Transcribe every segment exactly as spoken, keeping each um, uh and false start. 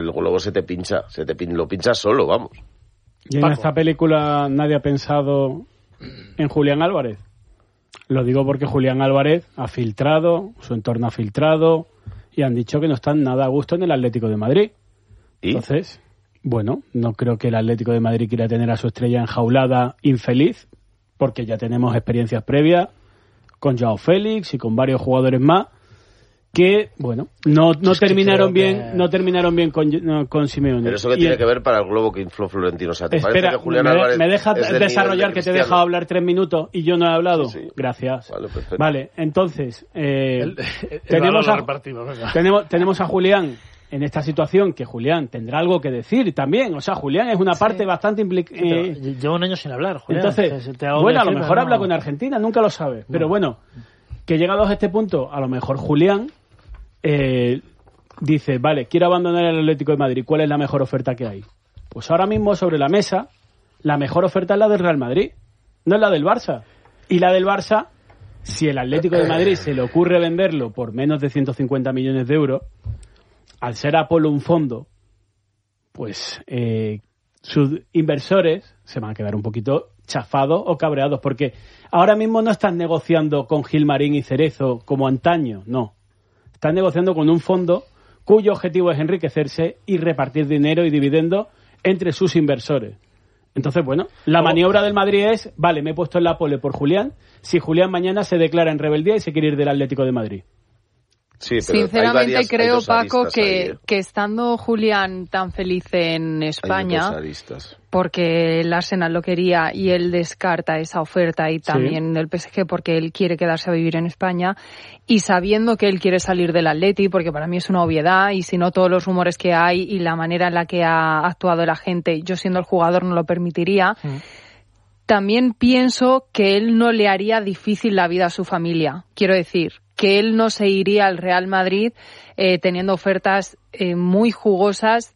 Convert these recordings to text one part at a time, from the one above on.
el globo se te pincha, se te pin, lo pinchas solo, vamos. ¿Y en Paco. esta película nadie ha pensado en Julián Álvarez? Lo digo porque Julián Álvarez ha filtrado, su entorno ha filtrado, y han dicho que no están nada a gusto en el Atlético de Madrid. ¿Y? Entonces, bueno, no creo que el Atlético de Madrid quiera tener a su estrella enjaulada infeliz, porque ya tenemos experiencias previas con Joao Félix y con varios jugadores más que, bueno, no, no terminaron bien que... no terminaron bien con, no, con Simeone. Pero eso que y tiene el... que ver para el globo que infló Florentino. O sea, ¿te Espera, parece que Julián me, Álvarez me deja es desarrollar de que te he dejado hablar tres minutos y yo no he hablado? Sí, sí. Gracias. Vale, perfecto. Vale, entonces, eh, el, el tenemos, a, partido, tenemos, tenemos a Julián en esta situación, que Julián tendrá algo que decir también. O sea, Julián es una parte sí. bastante implicada. Eh, Llevo un año sin hablar, Julián. Entonces, bueno, a lo mejor no. habla con Argentina, nunca lo sabes. No. Pero bueno, que llegados a este punto, a lo mejor Julián eh, dice, vale, quiero abandonar el Atlético de Madrid, ¿cuál es la mejor oferta que hay? Pues ahora mismo sobre la mesa, la mejor oferta es la del Real Madrid, no es la del Barça. Y la del Barça, si el Atlético de Madrid se le ocurre venderlo por menos de ciento cincuenta millones de euros, al ser Apolo un fondo, pues eh, sus inversores se van a quedar un poquito chafados o cabreados, porque ahora mismo no están negociando con Gilmarín y Cerezo como antaño, no. Están negociando con un fondo cuyo objetivo es enriquecerse y repartir dinero y dividendos entre sus inversores. Entonces, bueno, la maniobra del Madrid es, vale, me he puesto en la pole por Julián, si Julián mañana se declara en rebeldía y se quiere ir del Atlético de Madrid. Sí, pero sinceramente varias, creo, Paco, que, ahí, ¿eh? que estando Julián tan feliz en España, porque el Arsenal lo quería y él descarta esa oferta y también sí. el P S G porque él quiere quedarse a vivir en España, y sabiendo que él quiere salir del Atleti, porque para mí es una obviedad, y si no todos los rumores que hay y la manera en la que ha actuado la gente, yo siendo el jugador no lo permitiría, sí. también pienso que él no le haría difícil la vida a su familia. Quiero decir, que él no se iría al Real Madrid eh, teniendo ofertas eh, muy jugosas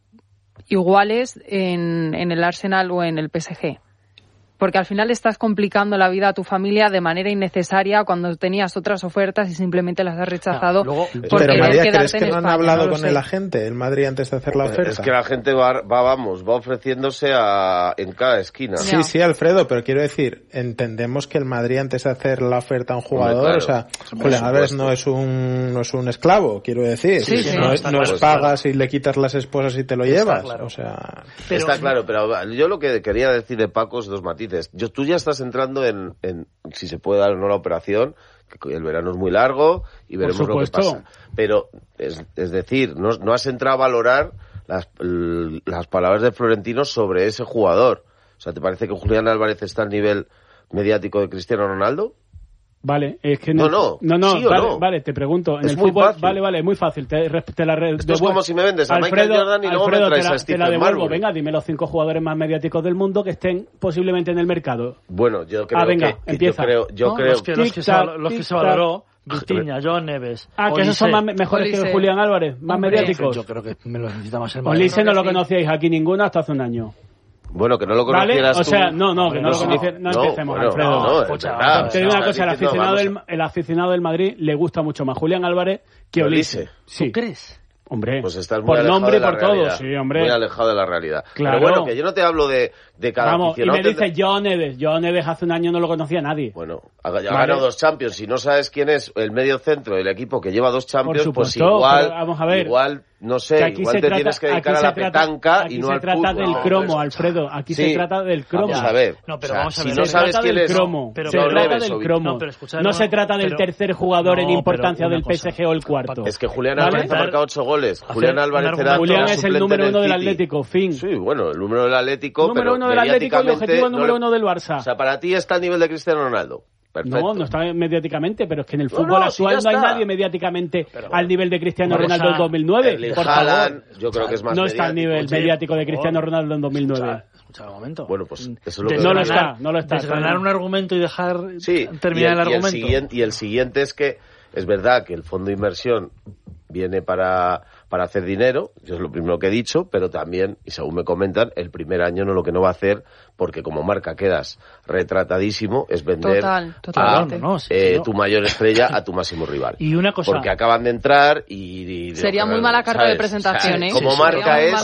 iguales en, en el Arsenal o en el P S G. Porque al final estás complicando la vida a tu familia de manera innecesaria cuando tenías otras ofertas y simplemente las has rechazado. No, luego, por pero María, ¿crees que no han España? hablado no con sé. el agente, el Madrid, antes de hacer la oferta? Es que la gente va, va vamos, va ofreciéndose a, en cada esquina. Sí, no. sí, Alfredo, pero quiero decir, entendemos que el Madrid, antes de hacer la oferta a un jugador, Hombre, claro, o sea, Julián Álvarez no es un no es un esclavo, quiero decir. Sí, sí, no, no, es, no claro, es pagas claro. y le quitas las esposas y te lo Está llevas. Claro. O sea, pero, está claro, pero yo lo que quería decir de Paco es dos matices. Yo, tú ya estás entrando en, en si se puede dar o no la operación, que el verano es muy largo y veremos lo que pasa. Pero, es, es decir, no, no has entrado a valorar las, las palabras de Florentino sobre ese jugador. O sea, ¿te parece que Julián Álvarez está al nivel mediático de Cristiano Ronaldo? Vale, es que no, no, no, no, ¿sí vale, no? vate, te pregunto, en es el muy fútbol, fácil. vale, vale, muy fácil, te, te la re, Esto es como si me vendes a Alfredo, Michael Jordan y luego Alfredo, me traes te la, a Stephen te la devuelvo, Marbury. venga, dime los cinco jugadores más mediáticos del mundo que estén posiblemente en el mercado. Bueno, yo creo ah, venga, que, que empieza. yo creo, yo no, creo los que, los que, se, los que se valoró, Vitinha, Joan Neves, Ah, que esos son más, mejores Olise. que Julián Álvarez, más Hombre, mediáticos. Yo creo que me lo necesita más el Madrid. Olise no que lo sí. conocíais aquí ninguno hasta hace un año. Bueno, que no lo ¿Vale? conocieras O sea, tú. no, no, que no, no, lo conocieras. No, no empecemos, bueno, Alfredo. No, es Escucha, verdad. Te digo una cosa, el Estás diciendo, aficionado, del, vamos, el aficionado del Madrid le gusta mucho más Julián Álvarez que Olise. Olise. Sí. ¿Tú crees? Hombre, pues estás muy por alejado nombre y de la por todo, realidad. sí, hombre. Muy alejado de la realidad. Claro. Pero bueno, que yo no te hablo de, de cada Vamos, y aficionado. me dices Joao Neves. Joao Neves hace un año no lo conocía nadie. Bueno, ha, ha vale. Vale. ganado dos Champions. Si no sabes quién es el medio centro del equipo que lleva dos Champions, Por pues supuesto, igual, pero vamos a ver. igual, no sé, aquí igual se te trata, tienes que dedicar a la trata, petanca aquí y no se al trata fútbol. del No, cromo, pues, Alfredo. Aquí sí, se trata del cromo. Vamos a ver. No, pero o sea, vamos a si ver. no Se sabes trata quién del es... cromo. pero- se pero- trata Neves, del o- cromo. no, pero escucha, no no, se trata del pero- tercer jugador no, en pero importancia una del P S G cosa. o el cuarto. Es que Julián ¿Vale? Álvarez ha marcado ocho goles. Hacer Julián un Álvarez argumento. era Julián todo es el suplente número en uno del City. Atlético, fin. Sí, bueno, el número del Atlético, Número pero uno del Atlético y mediáticamente objetivo no número le- uno del Barça. O sea, para ti está al nivel de Cristiano Ronaldo. Perfecto. No, no está mediáticamente, pero es que en el No, fútbol no, si actual ya no hay está. nadie mediáticamente Pero, al nivel de Cristiano vamos Ronaldo a- en dos mil nueve. Erling Por Haaland, favor. yo creo que es más No está al nivel Oye, mediático de por Cristiano favor. Ronaldo en dos mil nueve. Escucha, escucha un momento. Bueno, pues eso es lo que... No lo Desgranar- está, no lo está. Desgranar está un argumento y dejar Sí, terminar y el, el, y argumento. el siguiente, y el siguiente es que es verdad que el fondo de inversión viene para, para hacer dinero, yo es lo primero que he dicho, pero también, y según me comentan, el primer año no lo que no va a hacer, porque como marca quedas retratadísimo, es vender Total, a no, sí, eh, no. tu mayor estrella a tu máximo rival. Y una cosa... Porque acaban de entrar y... y Sería muy mala carta ¿sabes? de presentación, ¿eh? Como sí, marca es...